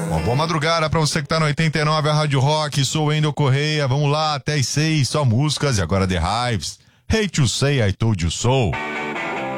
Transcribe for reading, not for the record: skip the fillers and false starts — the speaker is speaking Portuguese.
Uma boa madrugada pra você que tá no 89, a Rádio Rock. Sou o Wendel Correia. Vamos lá, até as 6, só músicas. E agora The Hives. Hate to say I told you so.